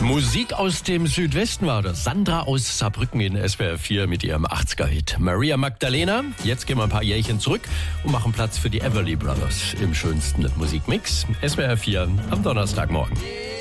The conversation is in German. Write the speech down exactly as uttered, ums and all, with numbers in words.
Musik aus dem Südwesten war das. Sandra aus Saarbrücken in S W R vier mit ihrem achtziger-Hit. Maria Magdalena. Jetzt gehen wir ein paar Jährchen zurück und machen Platz für die Everly Brothers im schönsten Musikmix. S W R vier am Donnerstagmorgen.